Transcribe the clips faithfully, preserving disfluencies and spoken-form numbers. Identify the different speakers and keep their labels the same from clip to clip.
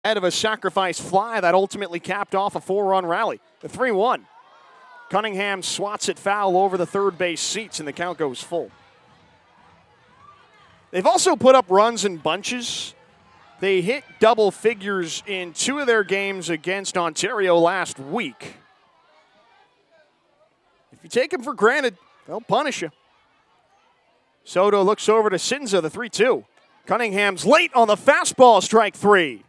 Speaker 1: Head of a sacrifice fly that ultimately capped off a four-run rally. The three one. Cunningham swats it foul over the third base seats, and the count goes full. They've also put up runs in bunches. They hit double figures in two of their games against Ontario last week. If you take them for granted, they'll punish you. Soto looks over to Sinza, the three two. Cunningham's late on the fastball, strike three.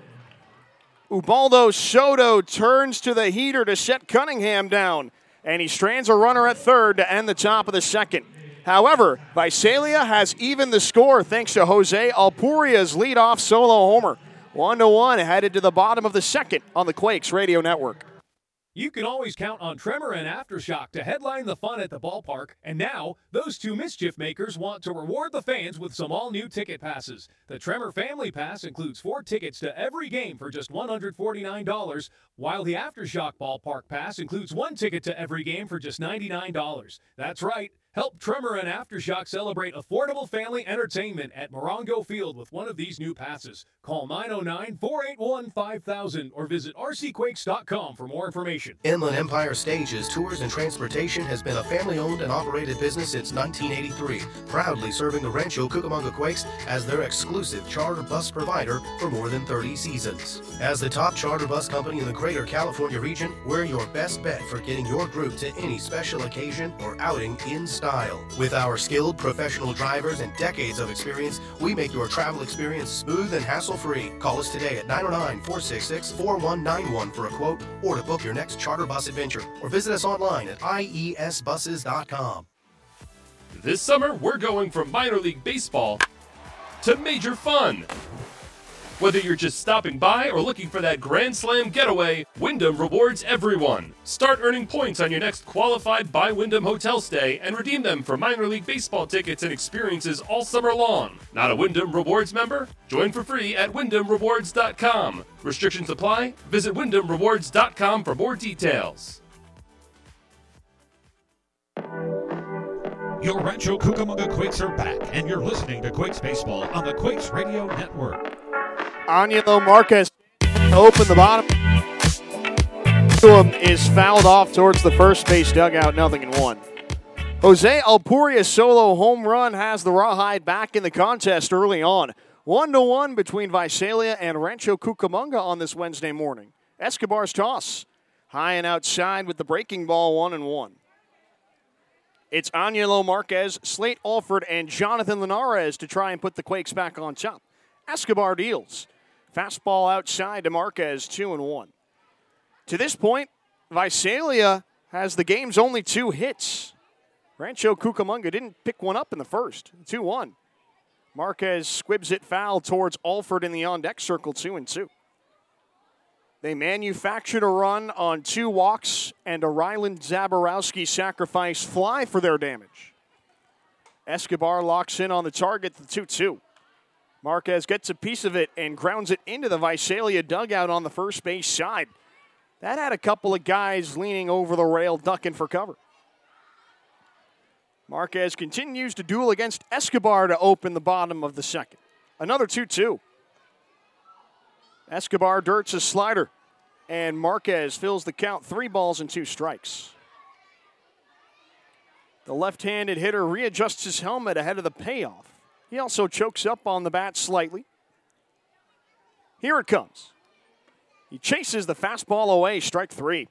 Speaker 1: Ubaldo Soto turns to the heater to set Cunningham down, and he strands a runner at third to end the top of the second. However, Visalia has evened the score thanks to Jose Alpuria's leadoff solo homer. One to one, headed to the bottom of the second on the Quakes Radio Network.
Speaker 2: You can always count on Tremor and Aftershock to headline the fun at the ballpark, and now those two mischief makers want to reward the fans with some all-new ticket passes. The Tremor Family Pass includes four tickets to every game for just one hundred forty-nine dollars, while the Aftershock Ballpark Pass includes one ticket to every game for just ninety-nine dollars. That's right. Help Tremor and Aftershock celebrate affordable family entertainment at Morongo Field with one of these new passes. Call nine oh nine, four eight one, five thousand or visit r c quakes dot com for more information.
Speaker 3: Inland Empire Stages Tours and Transportation has been a family-owned and operated business since nineteen eighty-three, proudly serving the Rancho Cucamonga Quakes as their exclusive charter bus provider for more than thirty seasons. As the top charter bus company in the greater California region, we're your best bet for getting your group to any special occasion or outing in style. With our skilled professional drivers and decades of experience, we make your travel experience smooth and hassle-free. Call us today at nine oh nine, four six six, four one nine one for a quote or to book your next charter bus adventure, or visit us online at i e s buses dot com.
Speaker 4: This summer, we're going from minor league baseball to major fun. Whether you're just stopping by or looking for that Grand Slam getaway, Wyndham rewards everyone. Start earning points on your next qualified by Wyndham hotel stay and redeem them for minor league baseball tickets and experiences all summer long. Not a Wyndham Rewards member? Join for free at wyndham rewards dot com. Restrictions apply. Visit wyndham rewards dot com for more details.
Speaker 5: Your Rancho Cucamonga Quakes are back, and you're listening to Quakes Baseball on the Quakes Radio Network.
Speaker 1: Angelo Marquez open the bottom. Is fouled off towards the first base dugout, nothing in one. Jose Alpuria's solo home run has the Rawhide back in the contest early on. One to one between Visalia and Rancho Cucamonga on this Wednesday morning. Escobar's toss, high and outside with the breaking ball, one and one. It's Angelo Marquez, Slate Alford, and Jonathan Linares to try and put the Quakes back on top. Escobar deals. Fastball outside to Marquez, two and one. To this point, Visalia has the game's only two hits. Rancho Cucamonga didn't pick one up in the first, two one. Marquez squibs it foul towards Alford in the on-deck circle, two and two. They manufactured a run on two walks and a Ryland Zaborowski sacrifice fly for their damage. Escobar locks in on the target, the two two. Marquez gets a piece of it and grounds it into the Visalia dugout on the first base side. That had a couple of guys leaning over the rail, ducking for cover. Marquez continues to duel against Escobar to open the bottom of the second. Another two two. Escobar dirts a slider, and Marquez fills the count, three balls and two strikes. The left-handed hitter readjusts his helmet ahead of the payoff. He also chokes up on the bat slightly. Here it comes. He chases the fastball away, strike three.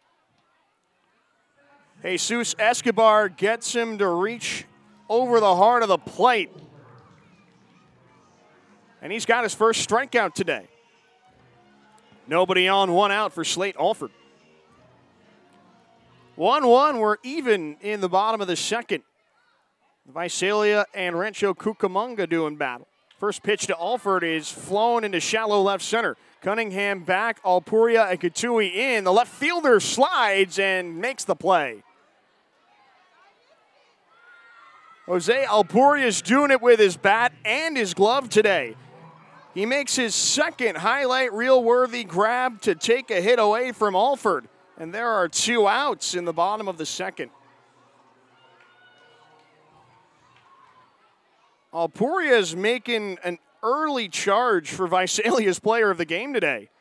Speaker 1: Jesus Escobar gets him to reach over the heart of the plate. And he's got his first strikeout today. Nobody on, one out for Slate Alford. one one, we're even in the bottom of the second. Visalia and Rancho Cucamonga doing battle. First pitch to Alford is flown into shallow left center. Cunningham back, Alpuria and Katui in. The left fielder slides and makes the play. Jose Alpuria is doing it with his bat and his glove today. He makes his second highlight reel-worthy grab to take a hit away from Alford. And there are two outs in the bottom of the second. Alpuria is making an early charge for Visalia's player of the game today.